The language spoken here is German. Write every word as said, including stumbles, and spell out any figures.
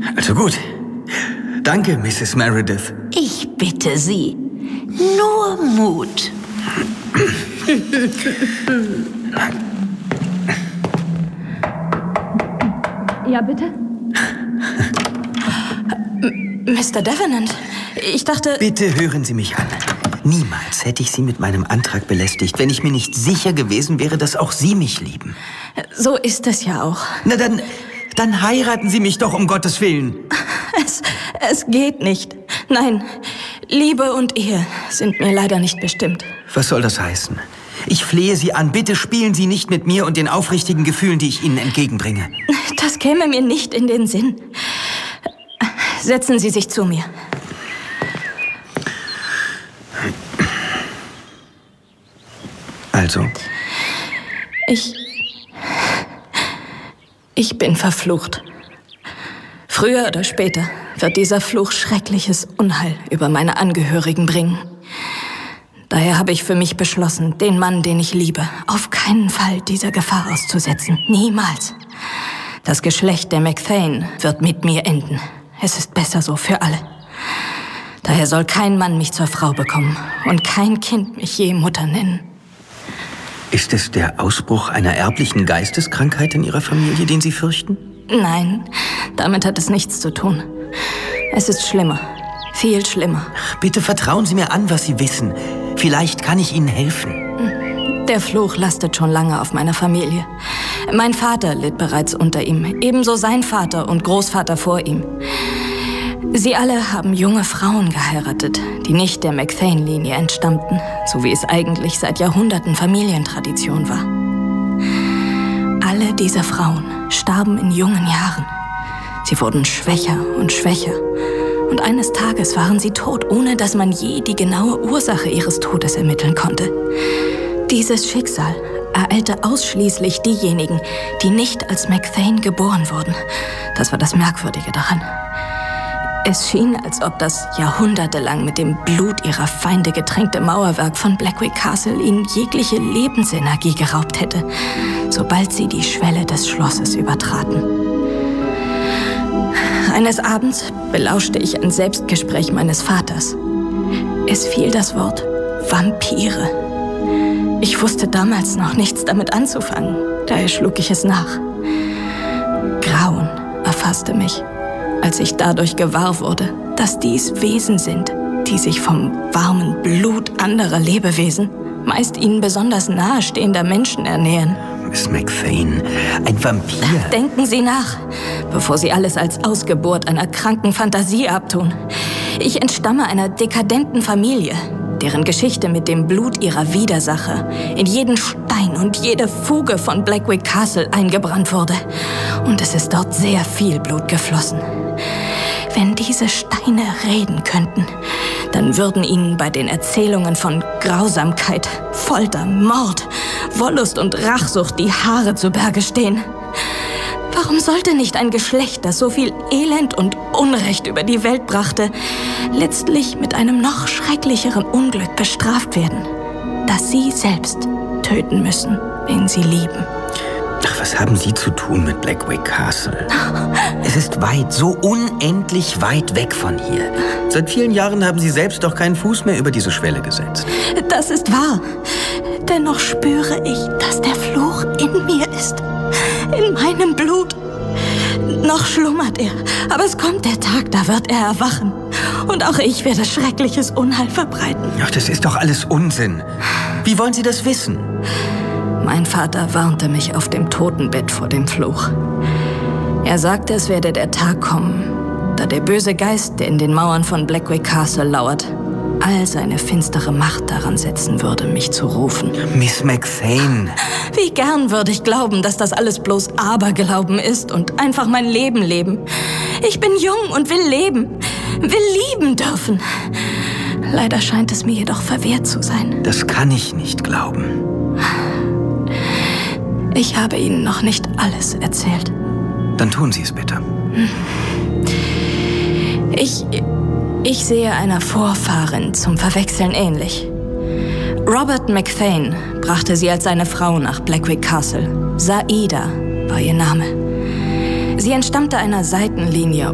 Also gut. Danke, Misses Meredith. Ich bitte Sie. Nur Mut. Ja, bitte? Mister Davenant, ich dachte... Bitte hören Sie mich an. Niemals hätte ich Sie mit meinem Antrag belästigt, wenn ich mir nicht sicher gewesen wäre, dass auch Sie mich lieben. So ist es ja auch. Na dann, dann heiraten Sie mich doch, um Gottes Willen. Es, es geht nicht. Nein, Liebe und Ehe sind mir leider nicht bestimmt. Was soll das heißen? Ich flehe Sie an, bitte spielen Sie nicht mit mir und den aufrichtigen Gefühlen, die ich Ihnen entgegenbringe. Das käme mir nicht in den Sinn. Setzen Sie sich zu mir. Also? Ich... Ich bin verflucht. Früher oder später wird dieser Fluch schreckliches Unheil über meine Angehörigen bringen. Daher habe ich für mich beschlossen, den Mann, den ich liebe, auf keinen Fall dieser Gefahr auszusetzen. Niemals. Das Geschlecht der McThane wird mit mir enden. Es ist besser so für alle. Daher soll kein Mann mich zur Frau bekommen und kein Kind mich je Mutter nennen. Ist es der Ausbruch einer erblichen Geisteskrankheit in Ihrer Familie, den Sie fürchten? Nein, damit hat es nichts zu tun. Es ist schlimmer. Viel schlimmer. Bitte vertrauen Sie mir an, was Sie wissen. Vielleicht kann ich Ihnen helfen. Der Fluch lastet schon lange auf meiner Familie. Mein Vater litt bereits unter ihm, ebenso sein Vater und Großvater vor ihm. Sie alle haben junge Frauen geheiratet, die nicht der McThane-Linie entstammten, so wie es eigentlich seit Jahrhunderten Familientradition war. Alle diese Frauen starben in jungen Jahren. Sie wurden schwächer und schwächer. Und eines Tages waren sie tot, ohne dass man je die genaue Ursache ihres Todes ermitteln konnte. Dieses Schicksal ereilte ausschließlich diejenigen, die nicht als McThane geboren wurden. Das war das Merkwürdige daran. Es schien, als ob das jahrhundertelang mit dem Blut ihrer Feinde getränkte Mauerwerk von Blackwick Castle ihnen jegliche Lebensenergie geraubt hätte, sobald sie die Schwelle des Schlosses übertraten. Eines Abends belauschte ich ein Selbstgespräch meines Vaters. Es fiel das Wort Vampire. Ich wusste damals noch nichts damit anzufangen, daher schlug ich es nach. Grauen erfasste mich, als ich dadurch gewahr wurde, dass dies Wesen sind, die sich vom warmen Blut anderer Lebewesen, meist ihnen besonders nahestehender Menschen ernähren. Miss McThane, ein Vampir. Denken Sie nach, bevor Sie alles als Ausgeburt einer kranken Fantasie abtun. Ich entstamme einer dekadenten Familie, deren Geschichte mit dem Blut ihrer Widersacher in jeden Stein und jede Fuge von Blackwick Castle eingebrannt wurde. Und es ist dort sehr viel Blut geflossen. Wenn diese Steine reden könnten, dann würden ihnen bei den Erzählungen von Grausamkeit, Folter, Mord, Wollust und Rachsucht die Haare zu Berge stehen. Warum sollte nicht ein Geschlecht, das so viel Elend und Unrecht über die Welt brachte, letztlich mit einem noch schrecklicheren Unglück bestraft werden, dass sie selbst töten müssen, wen sie lieben? Ach, was haben Sie zu tun mit Blackwick Castle? Es ist weit, so unendlich weit weg von hier. Seit vielen Jahren haben Sie selbst doch keinen Fuß mehr über diese Schwelle gesetzt. Das ist wahr. Dennoch spüre ich, dass der Fluch in mir ist. In meinem Blut. Noch schlummert er, aber es kommt der Tag, da wird er erwachen. Und auch ich werde schreckliches Unheil verbreiten. Ach, das ist doch alles Unsinn. Wie wollen Sie das wissen? Mein Vater warnte mich auf dem Totenbett vor dem Fluch. Er sagte, es werde der Tag kommen, da der böse Geist, der in den Mauern von Blackwick Castle lauert, all seine finstere Macht daran setzen würde, mich zu rufen. Miss McThane. Wie gern würde ich glauben, dass das alles bloß Aberglauben ist und einfach mein Leben leben. Ich bin jung und will leben, will lieben dürfen. Leider scheint es mir jedoch verwehrt zu sein. Das kann ich nicht glauben. Ich habe Ihnen noch nicht alles erzählt. Dann tun Sie es bitte. Ich, ich sehe einer Vorfahrin zum Verwechseln ähnlich. Robert McThane brachte sie als seine Frau nach Blackwick Castle. Saida war ihr Name. Sie entstammte einer Seitenlinie